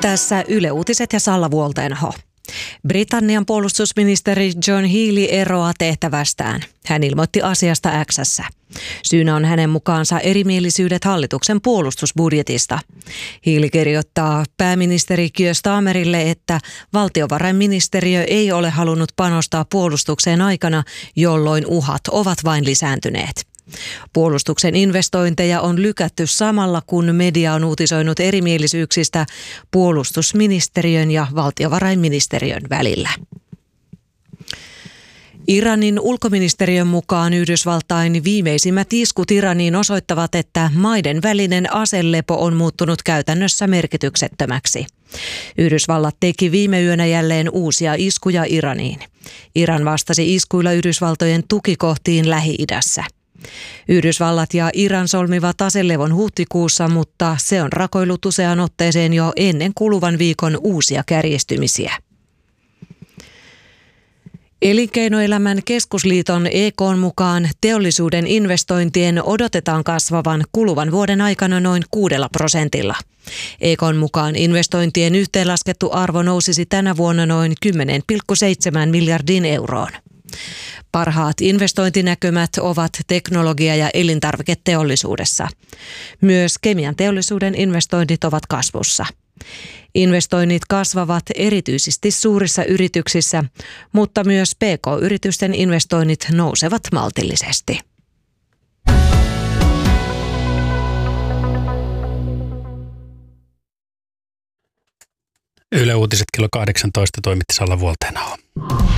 Tässä Yle Uutiset ja Salla Vuoltenho. Britannian puolustusministeri John Healey eroaa tehtävästään. Hän ilmoitti asiasta X:ssä. Syynä on hänen mukaansa erimielisyydet hallituksen puolustusbudjetista. Healey kirjoittaa pääministeri Keir Starmerille, että valtiovarainministeriö ei ole halunnut panostaa puolustukseen aikana, jolloin uhat ovat vain lisääntyneet. Puolustuksen investointeja on lykätty samalla, kun media on uutisoinut erimielisyyksistä puolustusministeriön ja valtiovarainministeriön välillä. Iranin ulkoministeriön mukaan Yhdysvaltain viimeisimmät iskut Iraniin osoittavat, että maiden välinen aselepo on muuttunut käytännössä merkityksettömäksi. Yhdysvallat teki viime yönä jälleen uusia iskuja Iraniin. Iran vastasi iskuilla Yhdysvaltojen tukikohtiin Lähi-idässä. Yhdysvallat ja Iran solmivat aselevon huhtikuussa, mutta se on rakoillut useaan otteeseen jo ennen kuluvan viikon uusia kärjistymisiä. Elinkeinoelämän keskusliiton EK:n mukaan teollisuuden investointien odotetaan kasvavan kuluvan vuoden aikana noin 6%. EK:n mukaan investointien yhteenlaskettu arvo nousisi tänä vuonna noin 10,7 miljardiin euroon. Parhaat investointinäkymät ovat teknologia- ja elintarviketeollisuudessa. Myös kemian teollisuuden investoinnit ovat kasvussa. Investoinnit kasvavat erityisesti suurissa yrityksissä, mutta myös PK-yritysten investoinnit nousevat maltillisesti. Yle Uutiset kello 18 toimitti Salla Vuoltenho.